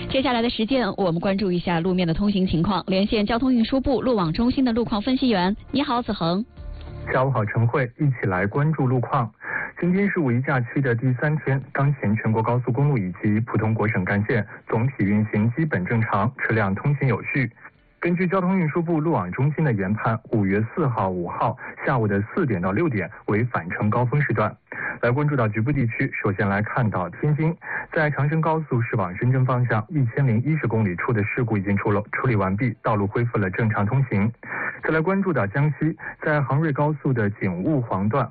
接下来的时间，我们关注一下路面的通行情况，连线交通运输部路网中心的路况分析员。你好，子恒。 下午好，陈慧，一起来关注路况。今天是五一假期的第3天，当前全国高速公路以及普通国省干线总体运行基本正常，车辆通行有序。根据交通运输部路网中心的研判，5月4号、5号下午的4点到6点为返程高峰时段。来关注到局部地区，首先来看到天津，在长深高速驶往深圳方向1010公里处的事故已经处理完毕，道路恢复了正常通行。再来关注到江西，在杭瑞高速的景务黄段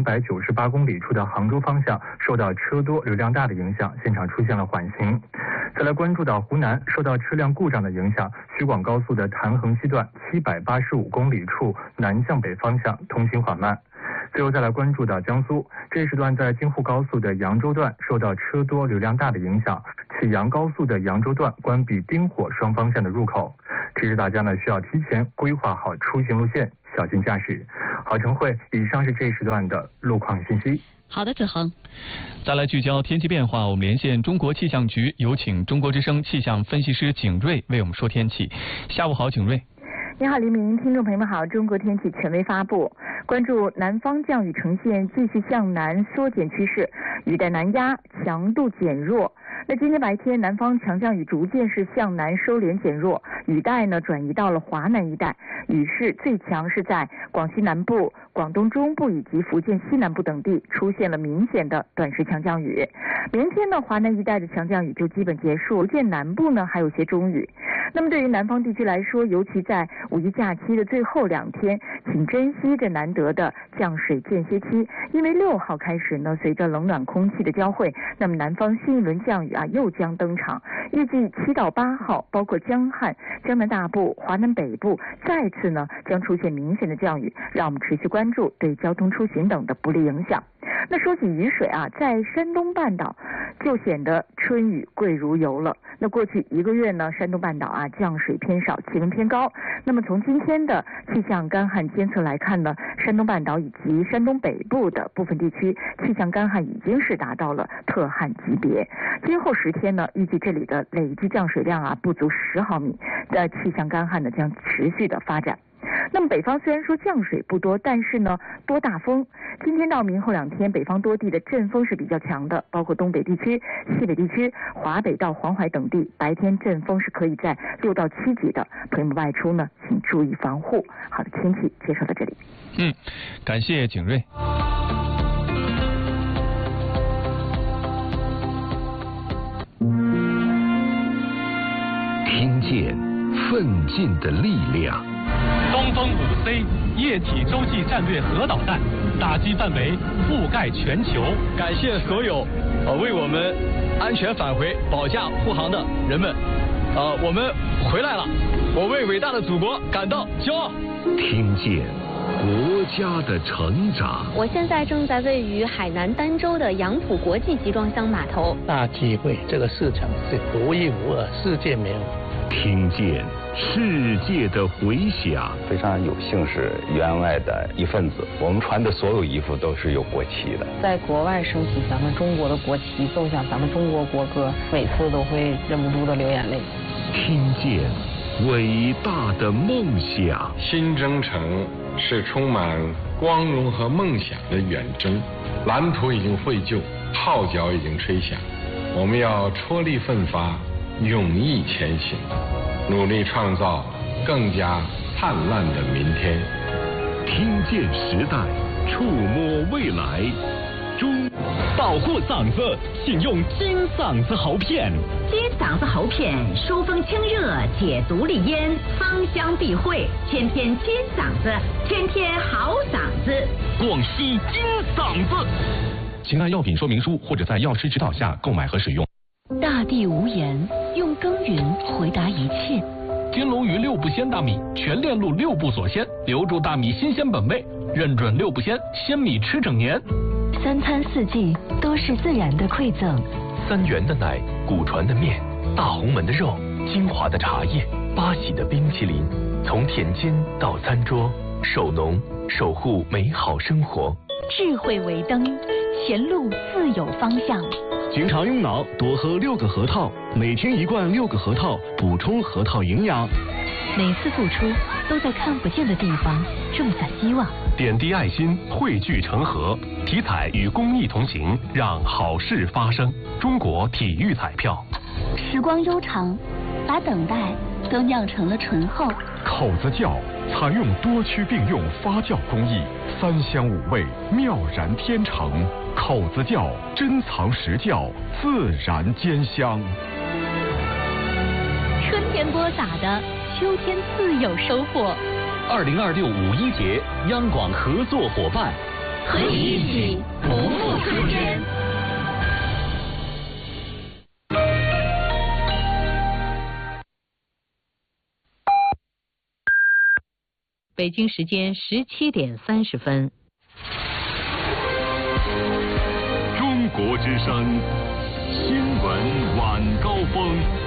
298公里处的杭州方向，受到车多流量大的影响，现场出现了缓行。再来关注到湖南，受到车辆故障的影响，徐广高速的谭衡西段785公里处南向北方向通行缓慢。最后再来关注到江苏，这一时段在京沪高速的扬州段受到车多流量大的影响，启阳高速的扬州段关闭丁火双方向的入口。提示大家呢，需要提前规划好出行路线，小心驾驶。好，陈慧，以上是这一时段的路况信息。 好的，子恒。 再来聚焦天气变化，我们连线中国气象局，有请中国之声气象分析师景睿为我们说天气。下午好，景睿。 你好，黎明，听众朋友们好。中国天气权威发布，关注南方降雨呈现继续向南缩减趋势，雨带南压，强度减弱。那今天白天，南方强降雨逐渐是向南收敛减弱，雨带呢转移到了华南一带，雨势最强是在广西南部、广东中部以及福建西南部等地出现了明显的短时强降雨。明天呢，华南一带的强降雨就基本结束，福建南部呢还有些中雨。那么对于南方地区来说，尤其在五一假期的最后2天，请珍惜这难得的降水间歇期，因为6号开始呢，随着冷暖空气的交汇，那么南方新一轮降雨又将登场。预计7到8号，包括江汉、江南大部、华南北部再次呢将出现明显的降雨，让我们持续关注对交通出行等的不利影响。那说起雨水在山东半岛就显得春雨贵如油了。那过去1个月呢，山东半岛降水偏少，气温偏高。那么从今天的气象干旱监测来看呢，山东半岛以及山东北部的部分地区气象干旱已经是达到了特旱级别。今后10天呢，预计这里的累计降水量不足10毫米，的气象干旱呢将持续的发展。那么北方虽然说降水不多，但是呢多大风。今天到明后2天，北方多地的阵风是比较强的，包括东北地区、西北地区、华北到黄淮等地，白天阵风是可以在6到7级的。朋友们外出呢，请注意防护。好的，天气介绍到这里。 感谢景睿。 听见奋进的力量。 东风5C 液体洲际战略核导弹打击范围覆盖全球。 感谢所有为我们安全返回保驾护航的人们。我们回来了，我为伟大的祖国感到骄傲。 听见国家的成长。 我现在正在位于海南儋州的杨浦国际集装箱码头， 大体会这个市场是独一无二，世界没有。 听见世界的回响。 非常有幸是员外的一份子，我们穿的所有衣服都是有国旗的。 在国外升起咱们中国的国旗，奏响咱们中国国歌，每次都会忍不住的流眼泪。 听见伟大的梦想。 新征程是充满光荣和梦想的远征，蓝图已经绘就，号角已经吹响，我们要踔厉奋发，勇毅前行，努力创造更加灿烂的明天。 听见时代，触摸未来。 保护嗓子，请用金嗓子喉片。 金嗓子喉片疏风清热，解毒利咽，芳香避秽，天天金嗓子，天天好嗓子。 广西金嗓子。 请按药品说明书或者在药师指导下购买和使用。 大地无言，用耕耘回答一切。 金龙鱼6步鲜大米，全链路6步锁鲜，留住大米新鲜本味，认准6步鲜，鲜米吃整年。 3餐4季都是自然的馈赠。 3元的奶，古传的面，大红门的肉，金华的茶叶，八喜的冰淇淋，从田间到餐桌，守农守护美好生活。 智慧为灯，前路自有方向。 经常用脑，多喝6个核桃，每天1罐6个核桃，补充核桃营养。 每次付出都在看不见的地方种下希望。 点滴爱心，汇聚成河，体彩与公益同行，让好事发生。中国体育彩票。 时光悠长，把等待都酿成了醇厚。 口子窖采用多区并用发酵工艺，3香5味，妙然天成。口子窖珍藏实窖，自然兼香。 春天播撒的，秋天自有收获。 2026五一节，央广合作伙伴， 和你一起不负春天。 北京时间17点30分。 中国之声新闻晚高峰。